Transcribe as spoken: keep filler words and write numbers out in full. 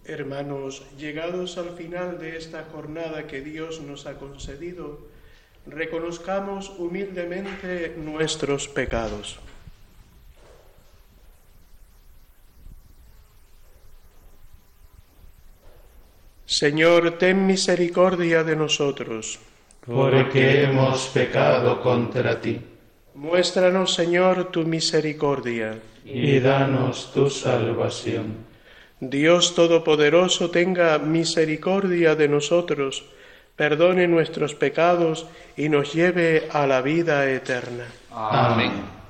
Hermanos, llegados al final de esta jornada que Dios nos ha concedido, reconozcamos humildemente nuestros pecados. Señor, ten misericordia de nosotros, porque hemos pecado contra ti. Muéstranos, Señor, tu misericordia, y danos tu salvación. Dios Todopoderoso, tenga misericordia de nosotros, perdone nuestros pecados y nos lleve a la vida eterna. Amén.